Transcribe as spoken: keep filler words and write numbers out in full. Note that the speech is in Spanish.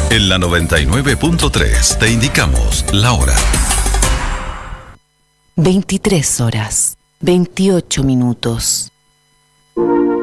En la noventa y nueve punto tres te indicamos la hora. veintitrés horas, veintiocho minutos.